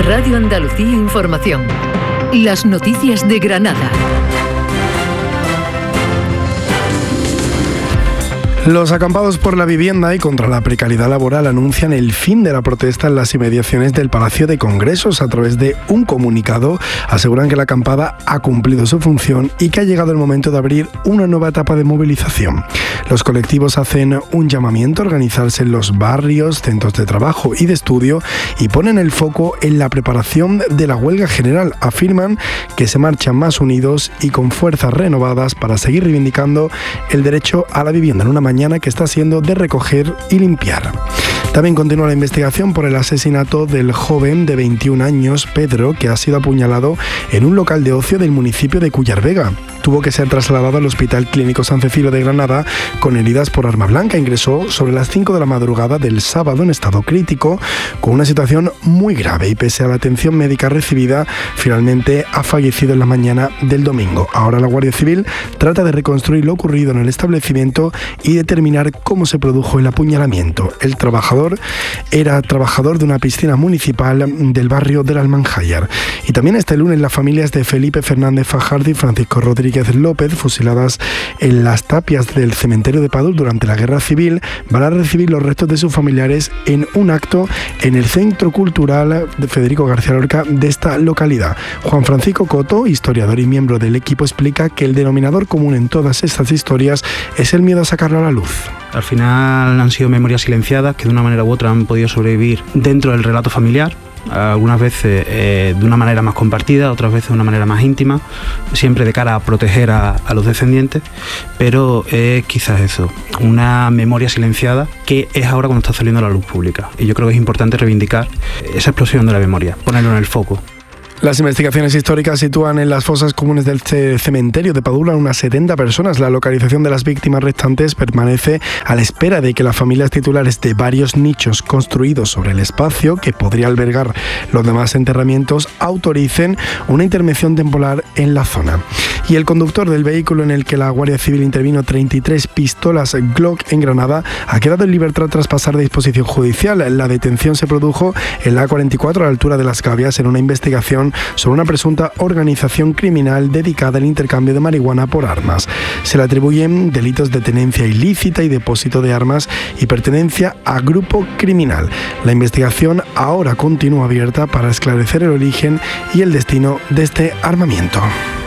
Radio Andalucía Información. Las noticias de Granada. Los acampados por la vivienda y contra la precariedad laboral anuncian el fin de la protesta en las inmediaciones del Palacio de Congresos. A través de un comunicado aseguran que la acampada ha cumplido su función y que ha llegado el momento de abrir una nueva etapa de movilización. Los colectivos hacen un llamamiento a organizarse en los barrios, centros de trabajo y de estudio y ponen el foco en la preparación de la huelga general. Afirman que se marchan más unidos y con fuerzas renovadas para seguir reivindicando el derecho a la vivienda en una mañana que está siendo de recoger y limpiar. También continúa la investigación por el asesinato del joven de 21 años, Pedro, que ha sido apuñalado en un local de ocio del municipio de Cúllar Vega. Tuvo que ser trasladado al Hospital Clínico San Cecilio de Granada con heridas por arma blanca. Ingresó sobre las 5 de la madrugada del sábado en estado crítico, con una situación muy grave y pese a la atención médica recibida, finalmente ha fallecido en la mañana del domingo. Ahora la Guardia Civil trata de reconstruir lo ocurrido en el establecimiento y determinar cómo se produjo el apuñalamiento. El trabajador era trabajador de una piscina municipal del barrio del Almanjayar. Y también este lunes las familias de Felipe Fernández Fajardo y Francisco Rodríguez López, fusiladas en las tapias del cementerio de Padul durante la Guerra Civil, van a recibir los restos de sus familiares en un acto en el Centro Cultural de Federico García Lorca de esta localidad. Juan Francisco Coto, historiador y miembro del equipo, explica que el denominador común en todas estas historias es el miedo a sacarlo a la luz. Al final han sido memorias silenciadas que de una manera u otra han podido sobrevivir dentro del relato familiar, algunas veces de una manera más compartida, otras veces de una manera más íntima, siempre de cara a proteger a los descendientes, pero es quizás eso, una memoria silenciada que es ahora cuando está saliendo a la luz pública. Y yo creo que es importante reivindicar esa explosión de la memoria, ponerlo en el foco. Las investigaciones históricas sitúan en las fosas comunes del cementerio de Padul a unas 70 personas. La localización de las víctimas restantes permanece a la espera de que las familias titulares de varios nichos construidos sobre el espacio, que podría albergar los demás enterramientos, autoricen una intervención temporal en la zona. Y el conductor del vehículo en el que la Guardia Civil intervino 33 pistolas Glock en Granada ha quedado en libertad tras pasar de disposición judicial. La detención se produjo en la A44 a la altura de Las Gavias en una investigación sobre una presunta organización criminal dedicada al intercambio de marihuana por armas. Se le atribuyen delitos de tenencia ilícita y depósito de armas y pertenencia a grupo criminal. La investigación ahora continúa abierta para esclarecer el origen y el destino de este armamento.